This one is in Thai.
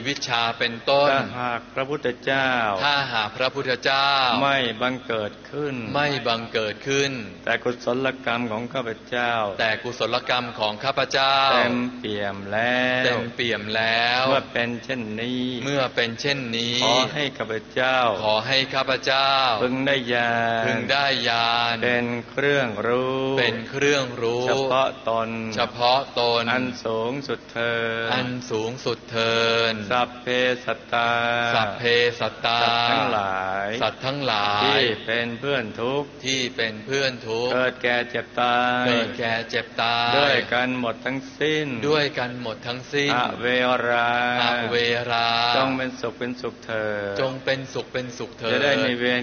วิชชาเป็นต้นถ้าหากพระพุทธเจ้าพระพุทธเจ้าไม่บังเกิดขึ้นแต่กุศลกรรมของข้าพเจ้าเต็มเปี่ยมแล้วเมื่อเป็นเช่นนี้ขอให้ข้าพเจ้าพึงได้ญาณเป็นเครื่องรู้เฉพาะตนอันสูงสุดเถิดสัพเพสัตตาสัตว์ทั้งหลายที่เป็นเพื่อนทุกข์เกิดแก่เจ็บตายด้วยกันหมดทั้งสิ้นอเวราจงเป็นสุขเถิดจะได้ไม่เวียน